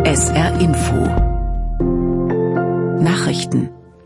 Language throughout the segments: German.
SR Info Nachrichten.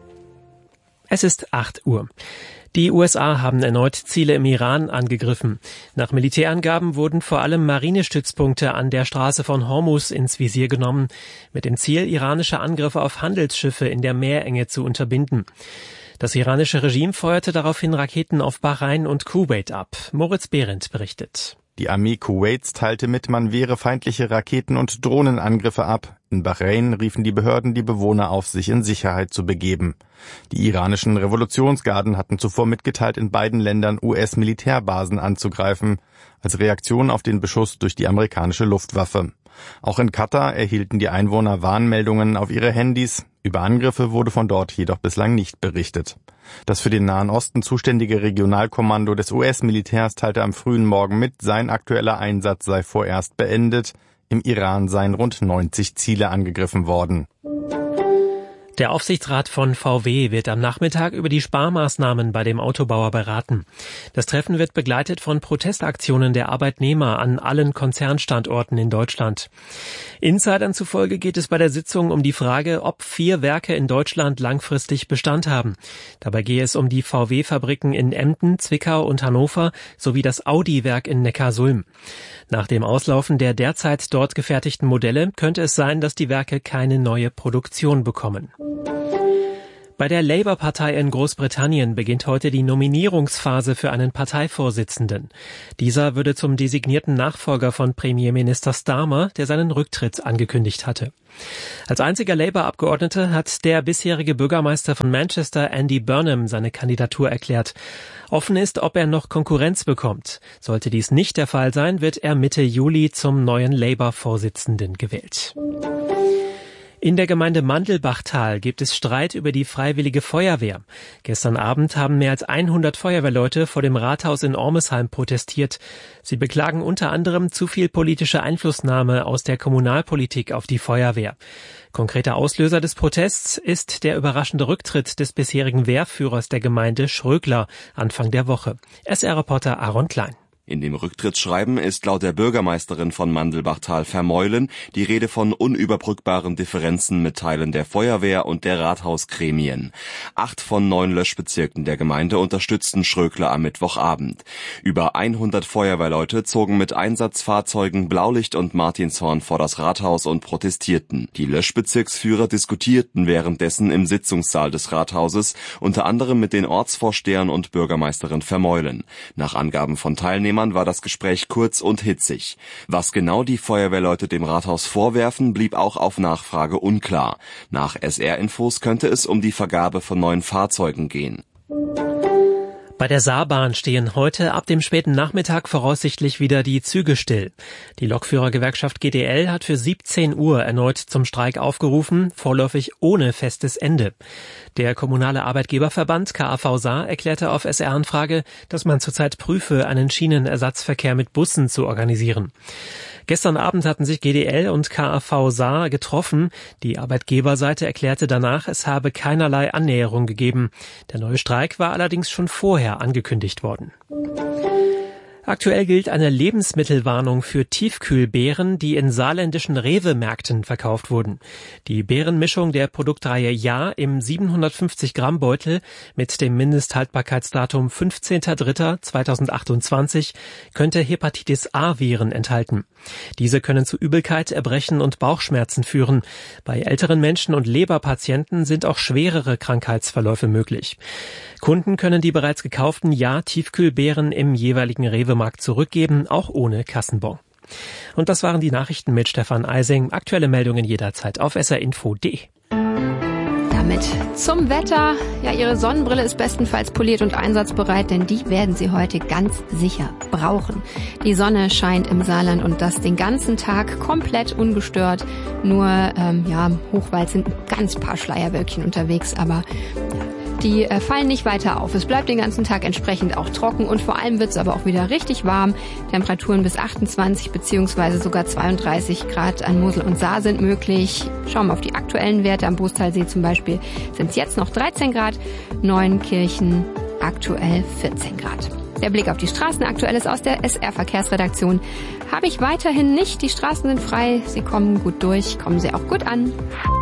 Es ist 8 Uhr. Die USA haben erneut Ziele im Iran angegriffen. Nach Militärangaben wurden vor allem Marinestützpunkte an der Straße von Hormuz ins Visier genommen, mit dem Ziel, iranische Angriffe auf Handelsschiffe in der Meerenge zu unterbinden. Das iranische Regime feuerte daraufhin Raketen auf Bahrain und Kuwait ab. Moritz Behrendt berichtet. Die Armee Kuwaits teilte mit, man wehre feindliche Raketen- und Drohnenangriffe ab. In Bahrain riefen die Behörden die Bewohner auf, sich in Sicherheit zu begeben. Die iranischen Revolutionsgarden hatten zuvor mitgeteilt, in beiden Ländern US-Militärbasen anzugreifen, als Reaktion auf den Beschuss durch die amerikanische Luftwaffe. Auch in Katar erhielten die Einwohner Warnmeldungen auf ihre Handys. Über Angriffe wurde von dort jedoch bislang nicht berichtet. Das für den Nahen Osten zuständige Regionalkommando des US-Militärs teilte am frühen Morgen mit, sein aktueller Einsatz sei vorerst beendet. Im Iran seien rund 90 Ziele angegriffen worden. Der Aufsichtsrat von VW wird am Nachmittag über die Sparmaßnahmen bei dem Autobauer beraten. Das Treffen wird begleitet von Protestaktionen der Arbeitnehmer an allen Konzernstandorten in Deutschland. Insidern zufolge geht es bei der Sitzung um die Frage, ob 4 Werke in Deutschland langfristig Bestand haben. Dabei gehe es um die VW-Fabriken in Emden, Zwickau und Hannover sowie das Audi-Werk in Neckarsulm. Nach dem Auslaufen der derzeit dort gefertigten Modelle könnte es sein, dass die Werke keine neue Produktion bekommen. Bei der Labour-Partei in Großbritannien beginnt heute die Nominierungsphase für einen Parteivorsitzenden. Dieser würde zum designierten Nachfolger von Premierminister Starmer, der seinen Rücktritt angekündigt hatte. Als einziger Labour-Abgeordneter hat der bisherige Bürgermeister von Manchester, Andy Burnham, seine Kandidatur erklärt. Offen ist, ob er noch Konkurrenz bekommt. Sollte dies nicht der Fall sein, wird er Mitte Juli zum neuen Labour-Vorsitzenden gewählt. In der Gemeinde Mandelbachtal gibt es Streit über die Freiwillige Feuerwehr. Gestern Abend haben mehr als 100 Feuerwehrleute vor dem Rathaus in Ormesheim protestiert. Sie beklagen unter anderem zu viel politische Einflussnahme aus der Kommunalpolitik auf die Feuerwehr. Konkreter Auslöser des Protests ist der überraschende Rücktritt des bisherigen Wehrführers der Gemeinde Schrögler Anfang der Woche. SR-Reporter Aaron Klein. In dem Rücktrittsschreiben ist laut der Bürgermeisterin von Mandelbachtal-Vermeulen die Rede von unüberbrückbaren Differenzen mit Teilen der Feuerwehr und der Rathausgremien. 8 von 9 Löschbezirken der Gemeinde unterstützten Schrögler am Mittwochabend. Über 100 Feuerwehrleute zogen mit Einsatzfahrzeugen Blaulicht und Martinshorn vor das Rathaus und protestierten. Die Löschbezirksführer diskutierten währenddessen im Sitzungssaal des Rathauses, unter anderem mit den Ortsvorstehern und Bürgermeisterin Vermeulen. Nach Angaben von Teilnehmern war das Gespräch kurz und hitzig. Was genau die Feuerwehrleute dem Rathaus vorwerfen, blieb auch auf Nachfrage unklar. Nach SR-Infos könnte es um die Vergabe von neuen Fahrzeugen gehen. Bei der Saarbahn stehen heute ab dem späten Nachmittag voraussichtlich wieder die Züge still. Die Lokführergewerkschaft GDL hat für 17 Uhr erneut zum Streik aufgerufen, vorläufig ohne festes Ende. Der kommunale Arbeitgeberverband KAV Saar erklärte auf SR-Anfrage, dass man zurzeit prüfe, einen Schienenersatzverkehr mit Bussen zu organisieren. Gestern Abend hatten sich GDL und KAV Saar getroffen. Die Arbeitgeberseite erklärte danach, es habe keinerlei Annäherung gegeben. Der neue Streik war allerdings schon vorher angekündigt worden. Aktuell gilt eine Lebensmittelwarnung für Tiefkühlbeeren, die in saarländischen Rewe-Märkten verkauft wurden. Die Beerenmischung der Produktreihe Ja im 750-Gramm-Beutel mit dem Mindesthaltbarkeitsdatum 15.03.2028 könnte Hepatitis-A-Viren enthalten. Diese können zu Übelkeit, Erbrechen und Bauchschmerzen führen. Bei älteren Menschen und Leberpatienten sind auch schwerere Krankheitsverläufe möglich. Kunden können die bereits gekauften Ja-Tiefkühlbeeren im jeweiligen Rewe-Markt zurückgeben, auch ohne Kassenbon. Und das waren die Nachrichten mit Stefan Eising. Aktuelle Meldungen jederzeit auf srinfo.de. Damit zum Wetter. Ja, Ihre Sonnenbrille ist bestenfalls poliert und einsatzbereit, denn die werden Sie heute ganz sicher brauchen. Die Sonne scheint im Saarland und das den ganzen Tag komplett ungestört. Nur, hochweit sind ein ganz paar Schleierwölkchen unterwegs, aber die fallen nicht weiter auf. Es bleibt den ganzen Tag entsprechend auch trocken und vor allem wird es aber auch wieder richtig warm. Temperaturen bis 28 bzw. sogar 32 Grad an Mosel und Saar sind möglich. Schauen wir auf die aktuellen Werte. Am Bostalsee zum Beispiel sind es jetzt noch 13 Grad, Neuenkirchen aktuell 14 Grad. Der Blick auf die Straßen, Aktuelles aus der SR-Verkehrsredaktion. Habe ich weiterhin nicht. Die Straßen sind frei, sie kommen gut durch, kommen sie auch gut an.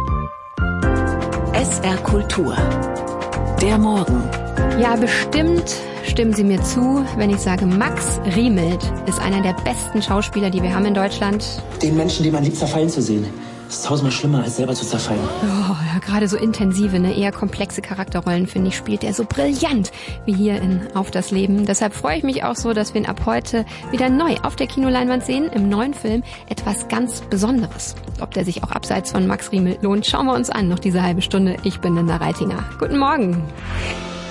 SR Kultur. Der Morgen. Ja, bestimmt stimmen Sie mir zu, wenn ich sage, Max Riemelt ist einer der besten Schauspieler, die wir haben in Deutschland. Den Menschen, den man liebt, zerfallen zu sehen. Das ist tausendmal schlimmer, als selber zu zerfallen. Oh, ja, gerade so intensive, eher komplexe Charakterrollen, finde ich, spielt er so brillant wie hier in Auf das Leben. Deshalb freue ich mich auch so, dass wir ihn ab heute wieder neu auf der Kinoleinwand sehen, im neuen Film etwas ganz Besonderes. Ob der sich auch abseits von Max Riemelt lohnt, schauen wir uns an, noch diese halbe Stunde. Ich bin Linda Reitinger. Guten Morgen.